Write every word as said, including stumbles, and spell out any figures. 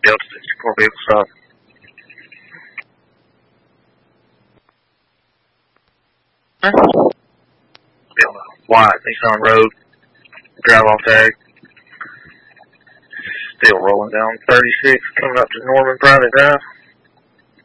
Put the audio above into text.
Delta sixty-four vehicle stop. Still wide, Nissan Road. Drive off tag. Still rolling down thirty-six, coming up to Norman Private Drive.